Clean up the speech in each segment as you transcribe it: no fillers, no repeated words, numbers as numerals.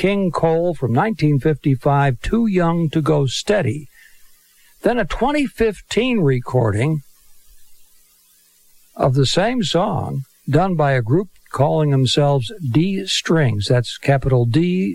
King Cole from 1955, Too Young to Go Steady. Then a 2015 recording of the same song done by a group calling themselves D Strings. That's capital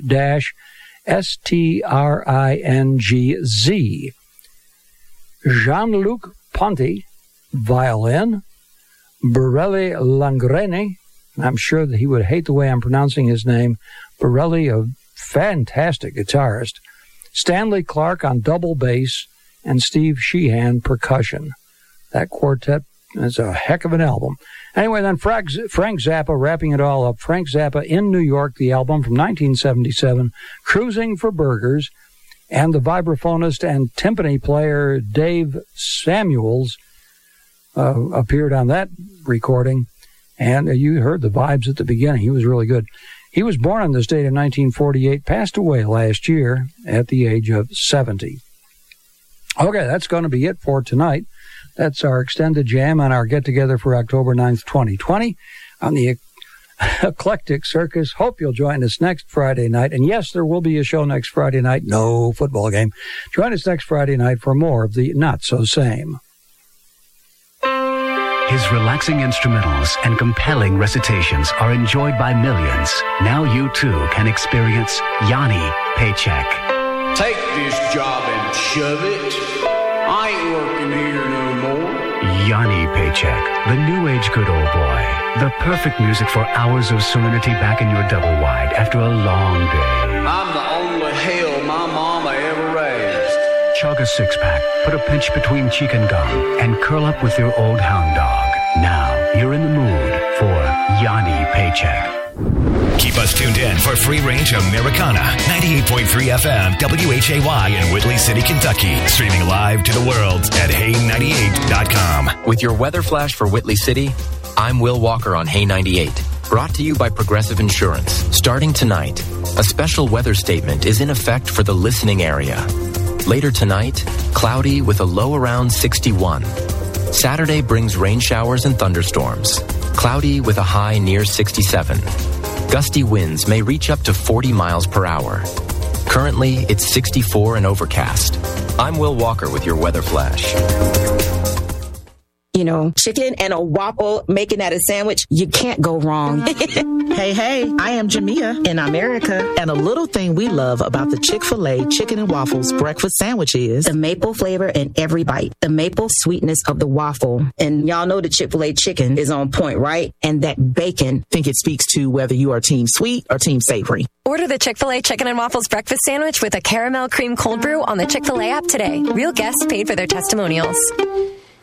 D-STRINGZ. Jean-Luc Ponty, violin. Borelli Langreni, I'm sure that he would hate the way I'm pronouncing his name. Borelli, a fantastic guitarist. Stanley Clark on double bass, and Steve Sheehan percussion. That quartet is a heck of an album. Anyway, then Frank Zappa wrapping it all up. Frank Zappa in New York, the album from 1977, Cruising for Burgers, and the vibraphonist and timpani player Dave Samuels appeared on that recording, and you heard the vibes at the beginning. He was really good. He was born on this date in 1948, passed away last year at the age of 70. Okay, that's going to be it for tonight. That's our extended jam on our get-together for October 9th, 2020 on the Eclectic Circus. Hope you'll join us next Friday night. And yes, there will be a show next Friday night. No football game. Join us next Friday night for more of the Not-So-Same. His relaxing instrumentals and compelling recitations are enjoyed by millions. Now you too can experience Yanni Paycheck. Take this job and shove it. I ain't working here no more. Yanni Paycheck, the new age good old boy. The perfect music for hours of serenity back in your double wide after a long day. I'm the only hell my mama ever raised. Chug a six-pack, put a pinch between cheek and gum, and curl up with your old hound dog. Now you're in the mood for Yanni Paycheck. Keep us tuned in for free-range Americana, 98.3 FM, WHAY in Whitley City, Kentucky. Streaming live to the world at Hay98.com. With your weather flash for Whitley City, I'm Will Walker on Hay 98. Brought to you by Progressive Insurance. Starting tonight, a special weather statement is in effect for the listening area. Later tonight, cloudy with a low around 61. Saturday brings rain showers and thunderstorms. Cloudy with a high near 67. Gusty winds may reach up to 40 miles per hour. Currently, it's 64 and overcast. I'm Will Walker with your weather flash. You know, chicken and a waffle, making that a sandwich, you can't go wrong. Hey, I am Jamia in America. And a little thing we love about the Chick-fil-A Chicken and Waffles breakfast sandwich is the maple flavor in every bite, the maple sweetness of the waffle. And y'all know the Chick-fil-A chicken is on point, right? And that bacon. I think it speaks to whether you are team sweet or team savory. Order the Chick-fil-A Chicken and Waffles breakfast sandwich with a caramel cream cold brew on the Chick-fil-A app today. Real guests paid for their testimonials.